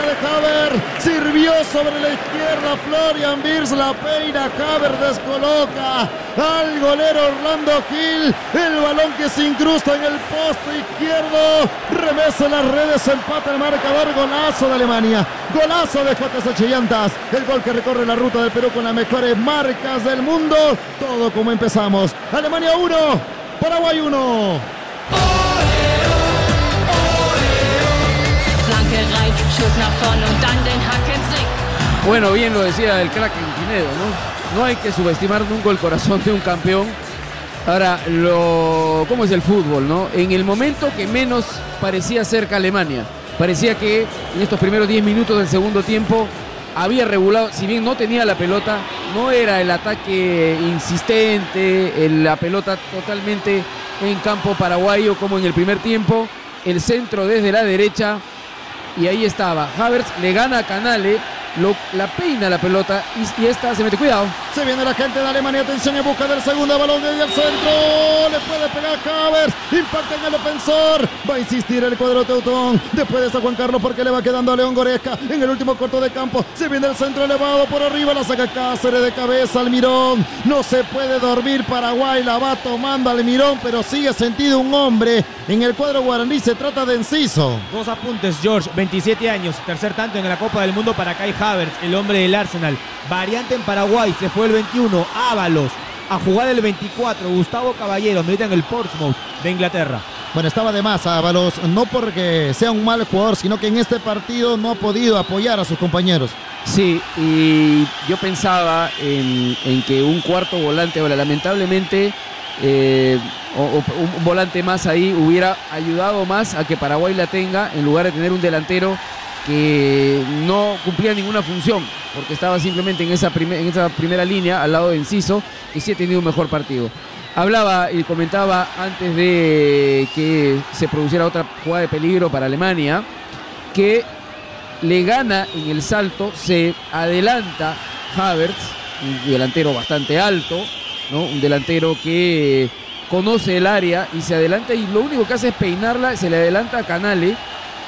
de Havertz. Sirvió sobre la izquierda. Florian Wirtz la peina. Havertz descoloca al golero Orlando Gil. El balón que se incrusta en el poste izquierdo. Remesa en las redes. Empata el marcador. Golazo de Alemania. Golazo de JSH Llantas. El gol que recorre la ruta del Perú con las mejores marcas del mundo. Todo como empezamos. Alemania 1, Paraguay 1. Bueno, bien lo decía el crack Pinedo, ¿no? No hay que subestimar nunca el corazón de un campeón. Ahora, ¿cómo es el fútbol, no? En el momento que menos parecía cerca Alemania, parecía que en estos primeros 10 minutos del segundo tiempo había regulado, si bien no tenía la pelota, no era el ataque insistente, la pelota totalmente en campo paraguayo como en el primer tiempo, el centro desde la derecha y ahí estaba, Havertz le gana a Canale, la peina la pelota y esta se mete, cuidado. Se viene la gente de Alemania, atención en busca del segundo balón desde el centro, le puede pegar Havertz, impacta en el defensor, va a insistir el cuadro teutón, después de esa Juan Carlos porque le va quedando a León Goresca en el último corto de campo, se viene el centro elevado por arriba, la saca Cáceres de cabeza Almirón, no se puede dormir Paraguay, la va tomando Almirón, pero sigue sentido un hombre en el cuadro guaraní, se trata de Enciso. 2 apuntes, George, 27 años, tercer tanto en la Copa del Mundo para Kai Havertz, el hombre del Arsenal. Variante en Paraguay, se fue el 21, Ábalos. A jugar el 24, Gustavo Caballero, milita en el Portsmouth de Inglaterra. Bueno, estaba de más Ábalos, no porque sea un mal jugador, sino que en este partido no ha podido apoyar a sus compañeros. Sí, y yo pensaba en que un cuarto volante, ahora lamentablemente, un volante más ahí hubiera ayudado más a que Paraguay la tenga, en lugar de tener un delantero que no cumplía ninguna función, porque estaba simplemente en esa primera línea al lado de Enciso, que sí ha tenido un mejor partido. Hablaba y comentaba antes de que se produciera otra jugada de peligro para Alemania, que le gana en el salto, se adelanta Havertz, un delantero bastante alto, ¿no? Un delantero que conoce el área y se adelanta y lo único que hace es peinarla, se le adelanta a Canale.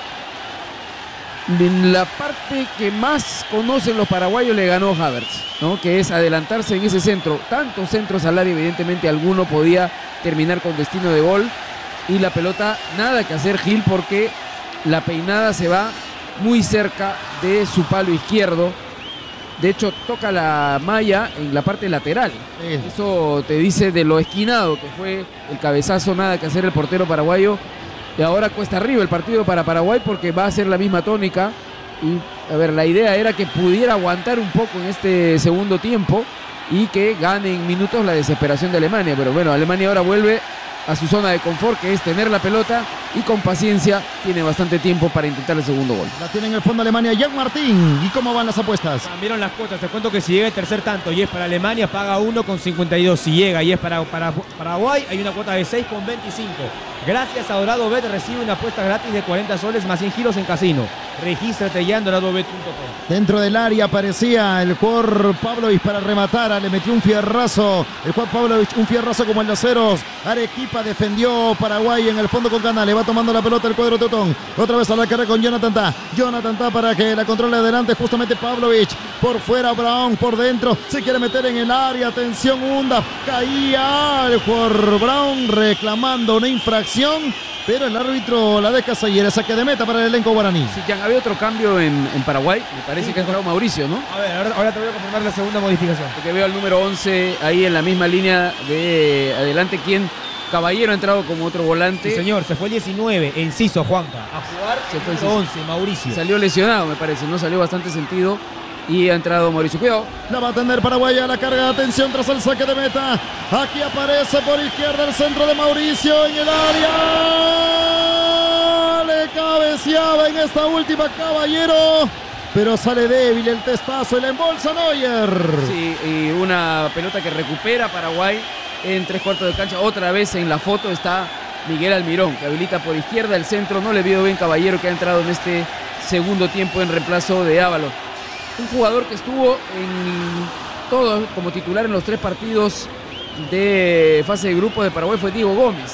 En la parte que más conocen los paraguayos le ganó Havertz, ¿no? Que es adelantarse en ese centro. Tantos centros al área, evidentemente alguno podía terminar con destino de gol. Y la pelota, nada que hacer Gil porque la peinada se va muy cerca de su palo izquierdo. De hecho, toca la malla en la parte lateral. Eso te dice de lo esquinado que fue el cabezazo, nada que hacer el portero paraguayo. Y ahora cuesta arriba el partido para Paraguay porque va a ser la misma tónica. Y a ver, la idea era que pudiera aguantar un poco en este segundo tiempo y que gane en minutos la desesperación de Alemania. Pero bueno, Alemania ahora vuelve a su zona de confort, que es tener la pelota y con paciencia tiene bastante tiempo para intentar el segundo gol. La tiene en el fondo Alemania, Jan Martín. ¿Y cómo van las apuestas? Cambiaron las cuotas, te cuento que si llega el tercer tanto y es para Alemania, paga 1,52. Si llega y es para Paraguay, hay una cuota de 6,25. Gracias a Dorado Bet recibe una apuesta gratis de 40 soles más 100 giros en casino. Regístrate ya en doradobet.com. Dentro del área aparecía el jugador Pavlovich para rematar. Le metió un fierrazo. El jugador Pavlovich, un fierrazo como el de Aceros. Arequipa defendió Paraguay en el fondo con Canale. Va tomando la pelota el cuadro teutón. Otra vez a la carrera con Jonathan Tah. Jonathan Tah para que la controle adelante. Justamente Pavlovich. Por fuera Brown. Por dentro. Se quiere meter en el área. Atención Hunda. Caía el jugador Brown reclamando una infracción. Pero el árbitro la deja seguir. El saque de meta para el elenco guaraní. Sí, ya había otro cambio en Paraguay. Me parece que ha entrado Mauricio, ¿no? A ver, ahora te voy a confirmar la segunda modificación. Porque veo al número 11 ahí en la misma línea de adelante. ¿Quién? Caballero ha entrado como otro volante. Sí, señor, se fue el 19, Enciso, Juanca. A jugar se fue el 11, Mauricio. Salió lesionado, me parece, no salió bastante sentido. Y ha entrado Mauricio. Cuidado. La va a tener Paraguay a la carga de atención tras el saque de meta. Aquí aparece por izquierda el centro de Mauricio en el área. Le cabeceaba en esta última Caballero. Pero sale débil el testazo, el embolsa Neuer. Sí, y una pelota que recupera Paraguay en 3/4 de cancha. Otra vez en la foto está Miguel Almirón, que habilita por izquierda el centro. No le vio bien Caballero, que ha entrado en este segundo tiempo en reemplazo de Ábalos. Un jugador que estuvo en todo como titular en los 3 partidos de fase de grupo de Paraguay fue Diego Gómez.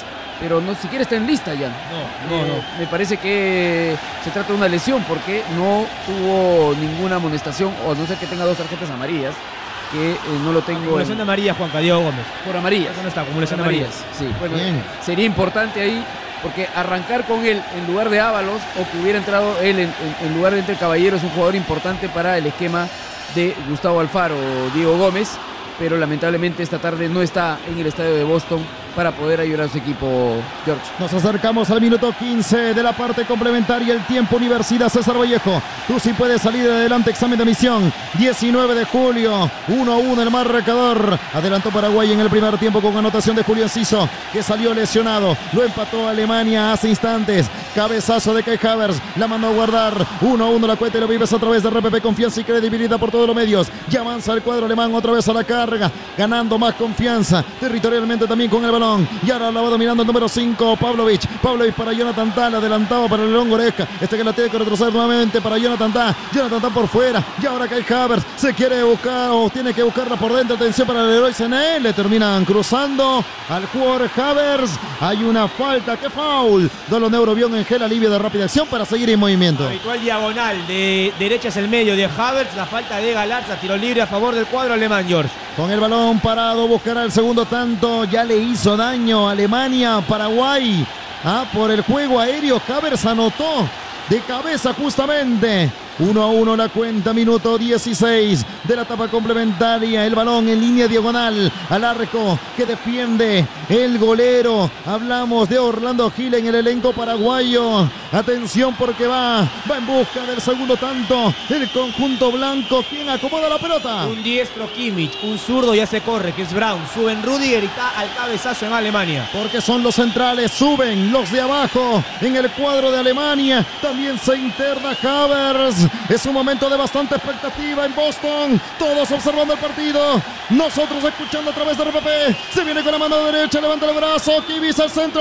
pero no siquiera está en lista ya. No. Me parece que se trata de una lesión porque no tuvo ninguna amonestación, o no sé que tenga 2 tarjetas amarillas, que no lo tengo. Acumulación de amarillas, Juanca Diego Gómez. Por amarillas. Eso no está, acumulación de amarillas. Sí, bueno, Bien. sería importante ahí, porque arrancar con él en lugar de Ábalos, o que hubiera entrado él en lugar de Entre Caballero, es un jugador importante para el esquema de Gustavo Alfaro o Diego Gómez, pero lamentablemente esta tarde no está en el estadio de Boston para poder ayudar a su equipo, George. Nos acercamos al minuto 15 de la parte complementaria, el tiempo Universidad César Vallejo. Tú sí puedes salir adelante, examen de admisión. 19 de julio, 1-1 el marcador. Adelantó Paraguay en el primer tiempo con anotación de Julio Enciso, que salió lesionado. Lo empató Alemania hace instantes. Cabezazo de Kai Havertz, la mandó a guardar. 1-1 la cuenta y lo vives a través de RPP, confianza y credibilidad por todos los medios. Ya avanza el cuadro alemán otra vez a la carga, ganando más confianza territorialmente también con el balón. Y ahora la va dominando el número 5, Pavlovic para Jonathan Tah, adelantado para el León Goretzka. Este que la tiene que retroceder nuevamente para Jonathan Tah. Jonathan Tah por fuera. Y ahora Kai Havertz se quiere buscar o tiene que buscarla por dentro. Atención para el Leroy Sané. Le terminan cruzando al jugador Havertz. Hay una falta. ¡Qué foul! Dolo Neurobión en gel, alivio de rápida acción para seguir en movimiento. Habitual diagonal de derecha es el medio de Havertz. La falta de Galarza. Tiro libre a favor del cuadro alemán, George. Con el balón parado buscará el segundo tanto. Ya le hizo daño a Alemania, Paraguay. Por el juego aéreo, Havertz anotó de cabeza justamente. 1-1 la cuenta, minuto 16 de la etapa complementaria. El balón en línea diagonal al arco que defiende el golero. Hablamos de Orlando Gil en el elenco paraguayo. Atención porque va en busca del segundo tanto. El conjunto blanco, quien acomoda la pelota. Un diestro Kimmich, un zurdo ya se corre, que es Brown. Suben Rudiger y está al cabezazo en Alemania. Porque son los centrales, suben los de abajo en el cuadro de Alemania. También se interna Havertz. Es un momento de bastante expectativa en Boston. Todos observando el partido. Nosotros escuchando a través de RPP. Se viene con la mano derecha, levanta el brazo. Kibis al centro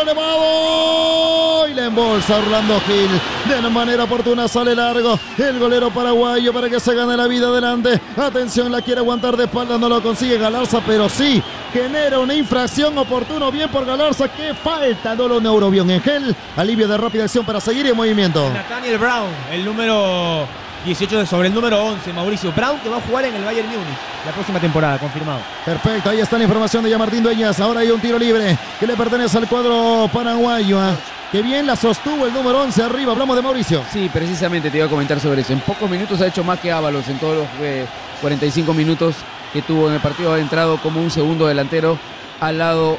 elevado. Y le embolsa Orlando Gil. De la manera oportuna sale largo el golero paraguayo para que se gane la vida adelante. Atención, la quiere aguantar de espalda. No lo consigue Galarza, pero sí genera una infracción oportuno. Bien por Galarza. Qué falta. Dolo Neurobión en gel. Alivio de rápida acción para seguir en movimiento. Nathaniel Brown, el número 18 sobre el número 11, Mauricio Brown, que va a jugar en el Bayern Múnich la próxima temporada, confirmado. Perfecto, ahí está la información de Yamartín Dueñas. Ahora hay un tiro libre que le pertenece al cuadro paraguayo. Que bien la sostuvo el número 11 arriba. Hablamos de Mauricio. Sí, precisamente te iba a comentar sobre eso. En pocos minutos ha hecho más que Ábalos en todos los 45 minutos que tuvo en el partido. Ha entrado como un segundo delantero al lado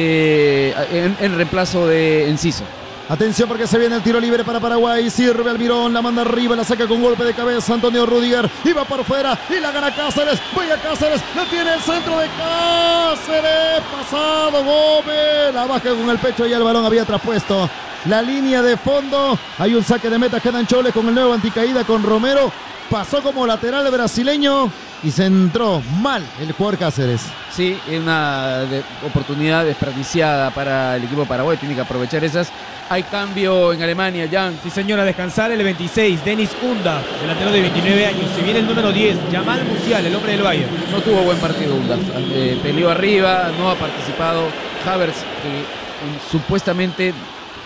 en reemplazo de Enciso. Atención porque se viene el tiro libre para Paraguay. Sirve Almirón, la manda arriba, la saca con golpe de cabeza Antonio Rudiger. Y va por fuera y la gana Cáceres. Vaya Cáceres, la tiene el centro de Cáceres. Pasado Gómez. La baja con el pecho y el balón había traspuesto la línea de fondo. Hay un saque de meta, quedan Choles con el nuevo anticaída con Romero. Pasó como lateral brasileño y se entró mal el jugador Cáceres. Sí, es una oportunidad desperdiciada para el equipo paraguayo. Tiene que aprovechar esas. Hay cambio en Alemania, Jan. Sí, señora, a descansar el 26, Denis Unda, delantero de 29 años. Se viene el número 10, Jamal Musial, el hombre del Bayern. No tuvo buen partido Unda. Peleó arriba, no ha participado. Havertz, que supuestamente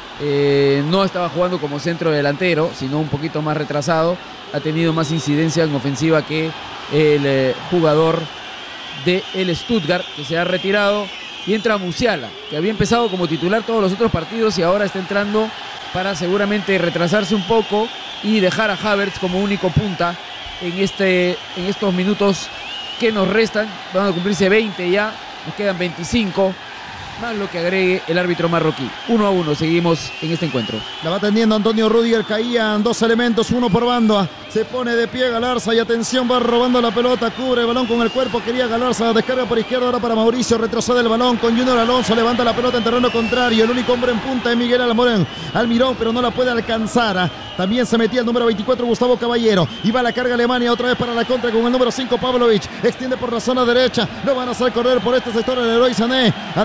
no estaba jugando como centro delantero, sino un poquito más retrasado. Ha tenido más incidencia en ofensiva que el jugador del Stuttgart, que se ha retirado. Y entra Musiala, que había empezado como titular todos los otros partidos y ahora está entrando para seguramente retrasarse un poco y dejar a Havertz como único punta en estos minutos que nos restan. Van a cumplirse 20 ya, nos quedan 25, más lo que agregue el árbitro marroquí. 1-1, seguimos en este encuentro. La va atendiendo Antonio Rudiger, caían dos elementos, uno por banda. Se pone de pie Galarza y atención, va robando la pelota, cubre el balón con el cuerpo, quería Galarza, descarga por izquierda ahora para Mauricio, retrocede el balón con Junior Alonso, levanta la pelota en terreno contrario, el único hombre en punta es Miguel Almirón, pero no la puede alcanzar. También se metía el número 24 Gustavo Caballero, y va la carga Alemania otra vez para la contra con el número 5 Pavlovic, extiende por la zona derecha, lo van a hacer correr por este sector el Leroy Sané, adelante el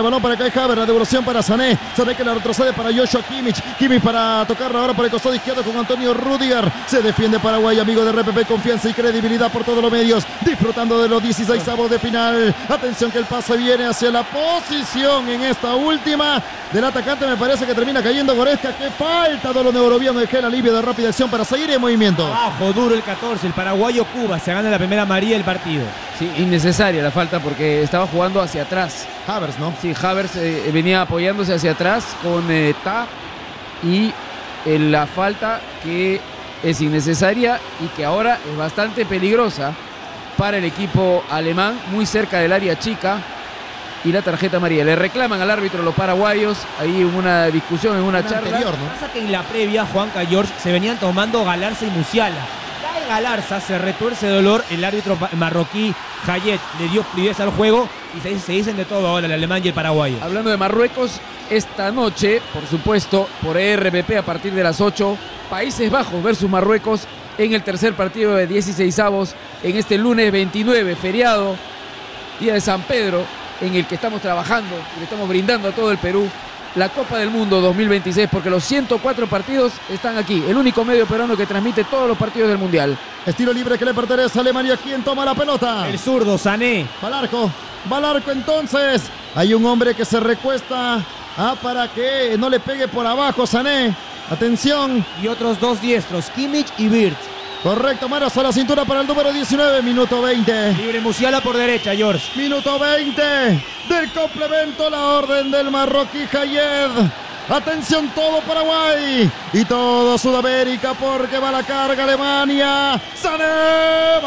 balón para Kai Havertz, la devolución para Sané. Sané que la retrocede para Joshua Kimmich. Kimmich para tocarla ahora por el costado izquierdo con Antonio Rüdiger. Se defiende Paraguay, amigo de RPP, confianza y credibilidad por todos los medios, disfrutando de los 16avos de final. Atención que el pase viene hacia la posición en esta última del atacante, me parece que termina cayendo Goretzka. Que falta de los neurobianos de gel, alivio de rápida acción para seguir en movimiento. Abajo, duro el 14, el paraguayo Cuba, se gana la primera amarilla del partido. Sí, innecesaria la falta porque estaba jugando hacia atrás. Havertz, ¿no? Sí, Havertz venía apoyándose hacia atrás con Ta, y la falta que es innecesaria y que ahora es bastante peligrosa para el equipo alemán, muy cerca del área chica, y la tarjeta amarilla. Le reclaman al árbitro los paraguayos, ahí en una discusión, en una charla. Anterior, ¿no? Pasa que en la previa, Juanca, George, se venían tomando Galarza y Musiala. Cae Galarza, se retuerce de dolor, el árbitro marroquí Hayet le dio fluidez al juego y se dicen de todo ahora el alemán y el paraguayo. Hablando de Marruecos, esta noche, por supuesto, por RPP a partir de las 8, Países Bajos versus Marruecos en el tercer partido de 16avos en este lunes 29, feriado, día de San Pedro, en el que estamos trabajando y le estamos brindando a todo el Perú la Copa del Mundo 2026, porque los 104 partidos están aquí, el único medio peruano que transmite todos los partidos del Mundial. Estilo libre que le pertenece a Alemania. ¿Quién toma la pelota? El zurdo, Sané. Va al arco entonces. Hay un hombre que se recuesta para que no le pegue por abajo Sané. Atención. Y otros dos diestros, Kimmich y Wirtz. Correcto, manos a la cintura para el número 19, minuto 20. Libre Musiala por derecha, George. Minuto 20 del complemento, la orden del marroquí Hayed. Atención todo Paraguay y todo Sudamérica, porque va la carga Alemania. Sané,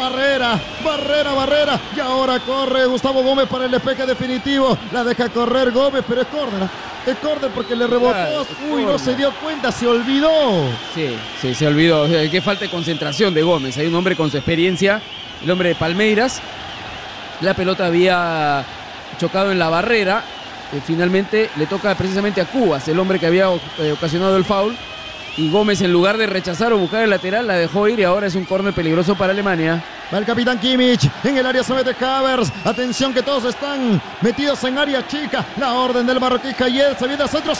barrera. Y ahora corre Gustavo Gómez para el despeje definitivo. La deja correr Gómez, pero es córner. Es córner porque le rebotó. Claro, Uy, no se dio cuenta, se olvidó. Sí, se olvidó. Qué falta de concentración de Gómez. Hay un hombre con su experiencia, el hombre de Palmeiras. La pelota había chocado en la barrera. Finalmente le toca precisamente a Cubas, el hombre que había ocasionado el foul. Y Gómez, en lugar de rechazar o buscar el lateral, la dejó ir y ahora es un córner peligroso para Alemania. Va el capitán Kimmich, en el área se mete Havertz. Atención que todos están metidos en área chica. La orden del marroquí Hayed, se viene al centro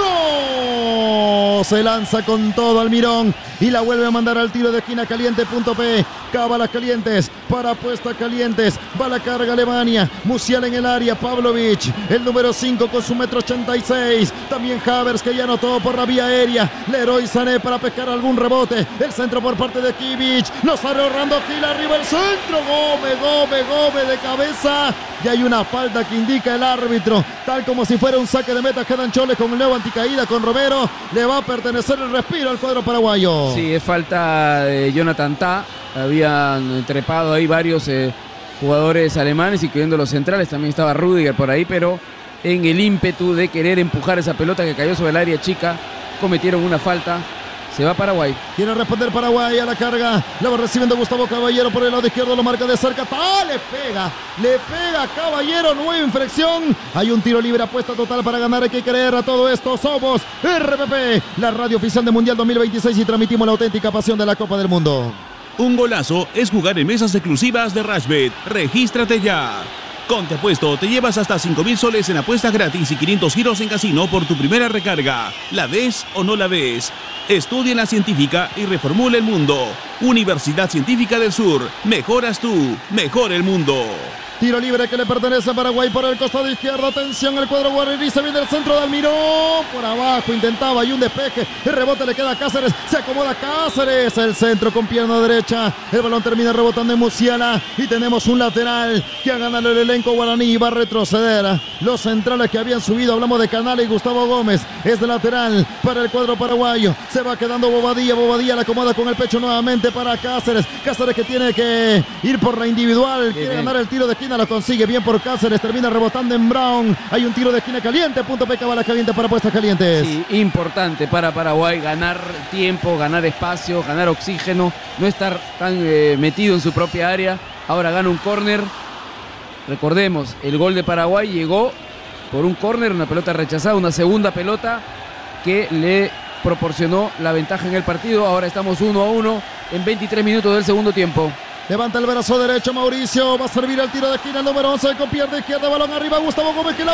cerrado. Se lanza con todo Almirón y la vuelve a mandar al tiro de esquina caliente.p. Cábalas calientes para apuestas calientes. Va la carga Alemania. Musiala en el área, Pavlovic, el número 5 con su 1,86 m. También Havertz, que ya anotó por la vía aérea. Leroy Sané para pescar algún rebote. El centro por parte de Kimmich. Lo sale ahorrando Gil, arriba el centro. Gómez de cabeza. Y hay una falta que indica el árbitro, tal como si fuera un saque de meta. Quedan Choles con el nuevo anticaída con Romero. Le va a pertenecer el respiro al cuadro paraguayo. Sí, es falta de Jonathan Ta. Habían trepado ahí varios jugadores alemanes, incluyendo los centrales. También estaba Rüdiger por ahí, pero en el ímpetu de querer empujar esa pelota que cayó sobre el área chica, cometieron una falta. Se va Paraguay. Quiere responder Paraguay a la carga. La va recibiendo Gustavo Caballero por el lado izquierdo. Lo marca de cerca. Le pega Caballero. Nueva infracción. Hay un tiro libre, apuesta total para ganar. Hay que creer a todo esto. Somos RPP, la radio oficial de Mundial 2026, y transmitimos la auténtica pasión de la Copa del Mundo. Un golazo es jugar en mesas exclusivas de Rashbet. Regístrate ya. Con Te Apuesto te llevas hasta 5.000 soles en apuestas gratis y 500 giros en casino por tu primera recarga. ¿La ves o no la ves? Estudia en la científica y reformula el mundo. Universidad Científica del Sur. Mejoras tú, mejora el mundo. Tiro libre que le pertenece a Paraguay por el costado izquierdo. Atención, el cuadro guaraní, se viene el centro de Almirón. Por abajo intentaba y un despeje. El rebote le queda a Cáceres. Se acomoda Cáceres. El centro con pierna derecha. El balón termina rebotando en Musiala. Y tenemos un lateral que ha ganado el elenco guaraní y va a retroceder. Los centrales que habían subido, hablamos de Canales y Gustavo Gómez. Es de lateral para el cuadro paraguayo. Se va quedando Bobadilla. Bobadilla la acomoda con el pecho nuevamente para Cáceres. Cáceres que tiene que ir por la individual. Quiere ganar el tiro de esquina. Lo consigue bien por Cáceres, termina rebotando en Brown. Hay un tiro de esquina caliente, .p, cabala caliente para apuestas calientes. Sí, importante para Paraguay ganar tiempo, ganar espacio, ganar oxígeno, no estar tan metido en su propia área. Ahora gana un córner. Recordemos, el gol de Paraguay llegó por un córner, una pelota rechazada, una segunda pelota que le proporcionó la ventaja en el partido. Ahora estamos 1-1 en 23 minutos del segundo tiempo. Levanta el brazo derecho Mauricio. Va a servir el tiro de esquina el número 11 con pierna izquierda. Balón arriba. Gustavo Gómez que la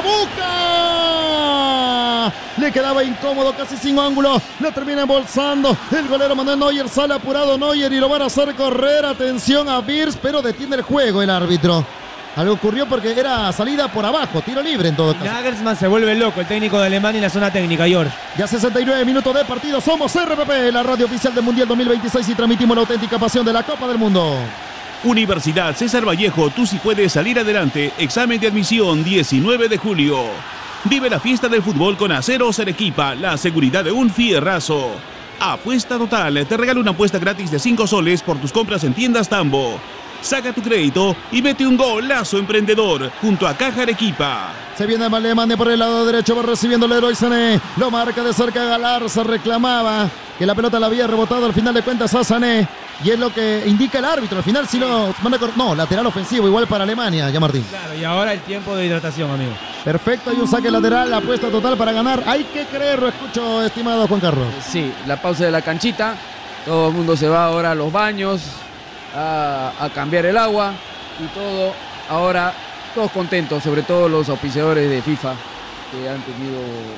busca. Le quedaba incómodo, casi sin ángulo. La termina embolsando. El golero Manuel Neuer. Sale apurado Neuer y lo van a hacer correr. Atención a Wirtz, pero detiene el juego el árbitro. Algo ocurrió porque era salida por abajo, tiro libre en todo caso. Nagelsmann se vuelve loco, el técnico de Alemania en la zona técnica, George. Ya 69 minutos de partido, somos RPP, la radio oficial del Mundial 2026 y transmitimos la auténtica pasión de la Copa del Mundo. Universidad César Vallejo, tú sí puedes salir adelante. Examen de admisión 19 de julio. Vive la fiesta del fútbol con Aceros Arequipa, la seguridad de un fierrazo. Apuesta Total, te regala una apuesta gratis de 5 soles por tus compras en tiendas Tambo. Saca tu crédito y mete un golazo emprendedor junto a Caja Arequipa. Se viene Alemania por el lado derecho, va recibiendo Leroy Sané. Lo marca de cerca Galarza, reclamaba que la pelota la había rebotado al final de cuentas a Sané. Y es lo que indica el árbitro. Al final sí lo manda. No, lateral ofensivo, igual para Alemania, ya Martín. Claro, y ahora el tiempo de hidratación, amigo. Perfecto, hay un saque lateral, apuesta total para ganar. Hay que creerlo, escucho, estimado Juan Carlos. Sí, la pausa de la canchita. Todo el mundo se va ahora a los baños. A cambiar el agua y todo, ahora todos contentos, sobre todo los auspiciadores de FIFA que han tenido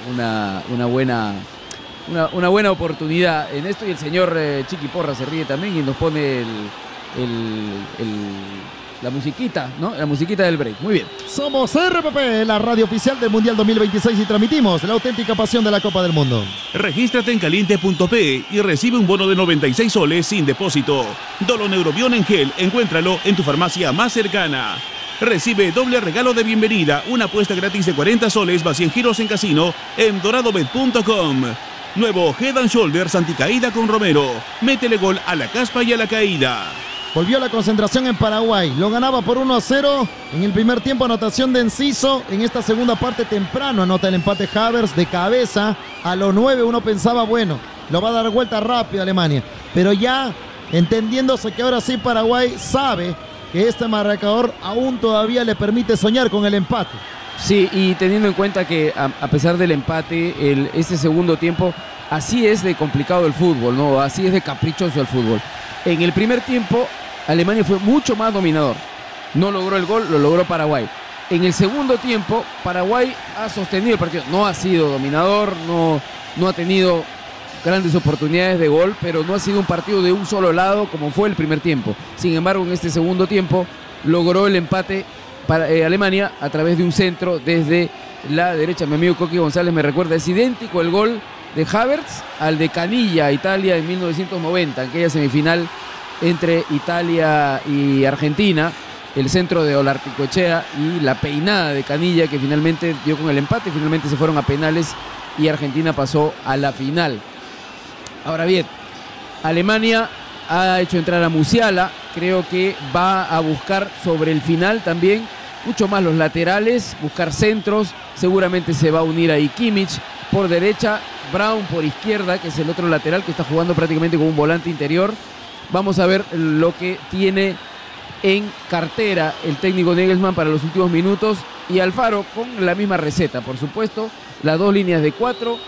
una buena oportunidad en esto, y el señor Chiqui Porra se ríe también y nos pone la musiquita, ¿no? La musiquita del break. Muy bien. Somos RPP, la radio oficial del Mundial 2026 y transmitimos la auténtica pasión de la Copa del Mundo. Regístrate en caliente.p y recibe un bono de 96 soles sin depósito. Doloneurobión en gel, encuéntralo en tu farmacia más cercana. Recibe doble regalo de bienvenida, una apuesta gratis de 40 soles más 100 giros en casino en doradobet.com. Nuevo Head and Shoulders anticaída con Romero. Métele gol a la caspa y a la caída. Volvió la concentración en Paraguay, lo ganaba por 1-0 en el primer tiempo, anotación de Enciso, en esta segunda parte temprano anota el empate Havertz de cabeza, a los 9 uno pensaba, bueno, lo va a dar vuelta rápido Alemania, pero ya entendiéndose que ahora sí Paraguay sabe que este marcador aún todavía le permite soñar con el empate. Sí, y teniendo en cuenta que a pesar del empate, este segundo tiempo, así es de complicado el fútbol, ¿no? Así es de caprichoso el fútbol. En el primer tiempo, Alemania fue mucho más dominador. No logró el gol, lo logró Paraguay. En el segundo tiempo, Paraguay ha sostenido el partido. No ha sido dominador, no ha tenido grandes oportunidades de gol, pero no ha sido un partido de un solo lado como fue el primer tiempo. Sin embargo, en este segundo tiempo, logró el empate para Alemania a través de un centro desde la derecha. Mi amigo Coqui González me recuerda, es idéntico el gol de Havertz al de Canilla, Italia, en 1990, aquella semifinal entre Italia y Argentina, el centro de Olarticoechea y la peinada de Canilla que finalmente dio con el empate, finalmente se fueron a penales y Argentina pasó a la final. Ahora bien, Alemania ha hecho entrar a Musiala, creo que va a buscar sobre el final también mucho más los laterales, buscar centros, seguramente se va a unir ahí Kimmich por derecha, Brown por izquierda, que es el otro lateral que está jugando prácticamente como un volante interior. Vamos a ver lo que tiene en cartera el técnico Nagelsmann para los últimos minutos, y Alfaro con la misma receta, por supuesto, las dos líneas de 4.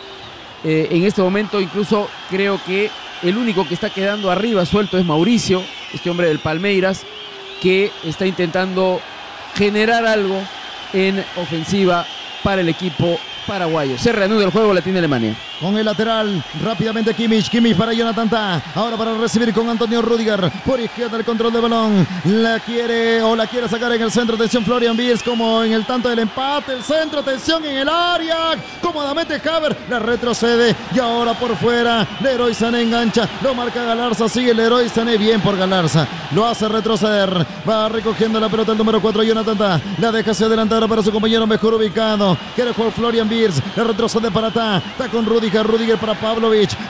En este momento incluso creo que el único que está quedando arriba suelto es Mauricio, este hombre del Palmeiras, que está intentando generar algo en ofensiva para el equipo paraguayo. Se reanuda el juego, la tiene Alemania. Con el lateral, rápidamente Kimmich para Jonathan Tah, ahora para recibir con Antonio Rüdiger, por izquierda el control de balón, la quiere sacar en el centro, atención Florian Wirtz, como en el tanto del empate, el centro, atención en el área, cómodamente Havertz, la retrocede, y ahora por fuera, Leroy Sané engancha, lo marca Galarza, sigue Leroy Sané, bien por Galarza, lo hace retroceder, va recogiendo la pelota el número 4, Jonathan Tah, la deja hacia adelante ahora para su compañero mejor ubicado, quiere jugar Florian Wirtz, la retrocede para Tah con Rüdiger para Pavlovic,